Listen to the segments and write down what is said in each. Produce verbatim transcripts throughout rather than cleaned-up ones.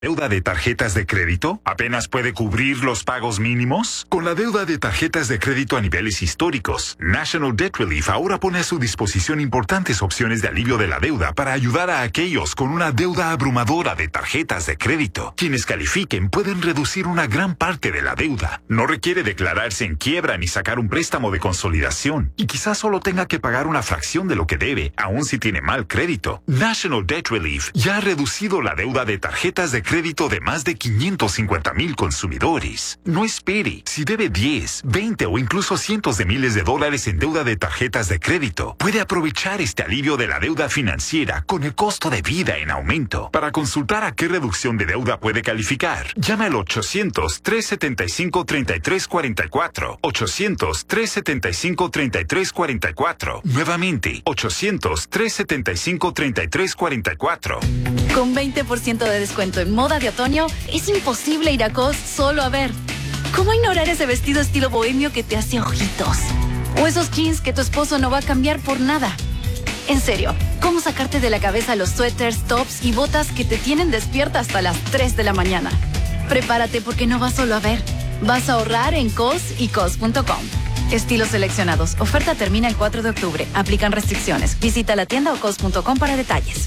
¿Deuda de tarjetas de crédito? ¿Apenas puede cubrir los pagos mínimos? Con la deuda de tarjetas de crédito a niveles históricos, National Debt Relief ahora pone a su disposición importantes opciones de alivio de la deuda para ayudar a aquellos con una deuda abrumadora de tarjetas de crédito. Quienes califiquen pueden reducir una gran parte de la deuda. No requiere declararse en quiebra ni sacar un préstamo de consolidación. Y quizás solo tenga que pagar una fracción de lo que debe, aun si tiene mal crédito. National Debt Relief ya ha reducido la deuda de tarjetas de crédito crédito de más de quinientos cincuenta mil consumidores. No espere. Si debe diez, veinte o incluso cientos de miles de dólares en deuda de tarjetas de crédito, puede aprovechar este alivio de la deuda financiera con el costo de vida en aumento. Para consultar a qué reducción de deuda puede calificar, llame al ochocientos, trescientos setenta y cinco, treinta y tres cuarenta y cuatro. ochocientos, trescientos setenta y cinco, treinta y tres cuarenta y cuatro. Nuevamente, ochocientos, trescientos setenta y cinco, treinta y tres cuarenta y cuatro. Con veinte por ciento de descuento en moda de otoño, es imposible ir a Cos solo a ver. ¿Cómo ignorar ese vestido estilo bohemio que te hace ojitos? O esos jeans que tu esposo no va a cambiar por nada. En serio, ¿cómo sacarte de la cabeza los suéteres, tops y botas que te tienen despierta hasta las tres de la mañana? Prepárate porque no vas solo a ver. Vas a ahorrar en Cos y Cos punto com. Estilos seleccionados. Oferta termina el cuatro de octubre. Aplican restricciones. Visita la tienda o cos punto com para detalles.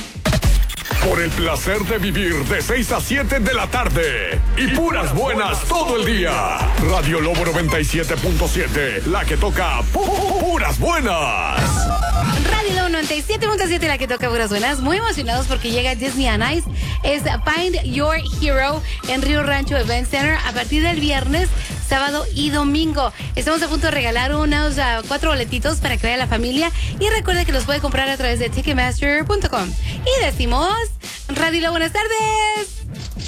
Por el placer de vivir de seis a siete de la tarde. Y puras buenas todo el día. Radio Lobo noventa y siete punto siete. La que toca pu- puras buenas. Radio Lobo noventa y siete punto siete, la que toca puras buenas. Muy emocionados porque llega Disney on Ice. Es Find Your Hero en Río Rancho Event Center a partir del viernes, sábado y domingo. Estamos a punto de regalar unos uh, cuatro boletitos para que vaya la familia. Y recuerda que los puede comprar a través de ticketmaster punto com. Y decimos... Radio, buenas tardes.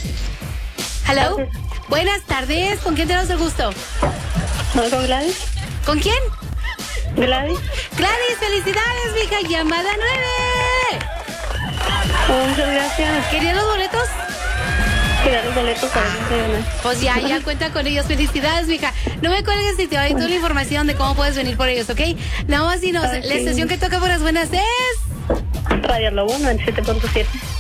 Hello. Gracias. Buenas tardes. ¿Con quién tenemos el gusto? ¿Con Gladys? ¿Con quién? Gladys. Gladys, felicidades, mija. Llamada nueve. Oh, muchas gracias. ¿Querían los boletos? Quedan los boletos para el Pues ya, ya cuenta con ellos. Felicidades, mija. No me cuelgues y te doy toda la información de cómo puedes venir por ellos, ¿ok? Nada más dinos, Okay. la estación que toca por las buenas es... Radio Lobo noventa y siete punto siete.